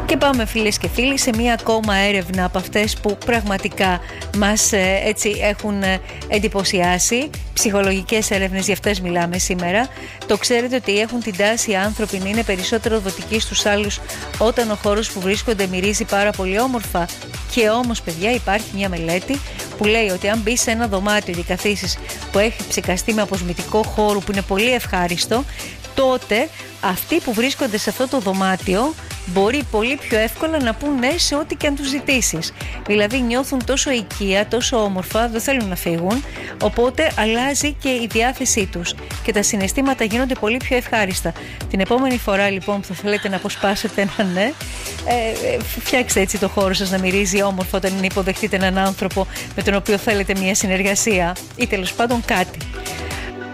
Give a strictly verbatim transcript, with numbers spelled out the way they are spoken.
Και πάμε φίλες και φίλοι σε μία ακόμα έρευνα από αυτές που πραγματικά μας ε, έτσι έχουν ε, εντυπωσιάσει. Ψυχολογικές έρευνες, για αυτές μιλάμε σήμερα. Το ξέρετε ότι έχουν την τάση οι άνθρωποι να είναι περισσότερο δοτικοί στους άλλους όταν ο χώρος που βρίσκονται μυρίζει πάρα πολύ όμορφα? Και όμως παιδιά, υπάρχει μια μελέτη που λέει ότι αν μπεις σε ένα δωμάτιο και καθίσεις που έχει ψεκαστεί με αποσμητικό χώρο που είναι πολύ ευχάριστο, τότε αυτοί που βρίσκονται σε αυτό το δωμάτιο μπορεί πολύ πιο εύκολα να πούν ναι σε ό,τι και αν τους ζητήσεις. Δηλαδή νιώθουν τόσο οικία, τόσο όμορφα, δεν θέλουν να φύγουν, οπότε αλλάζει και η διάθεσή τους και τα συναισθήματα γίνονται πολύ πιο ευχάριστα. Την επόμενη φορά λοιπόν που θα θέλετε να αποσπάσετε ένα ναι, ε, φτιάξτε έτσι το χώρο σας να μυρίζει όμορφα όταν υποδεχτείτε έναν άνθρωπο με τον οποίο θέλετε μια συνεργασία ή τέλος πάντων κάτι.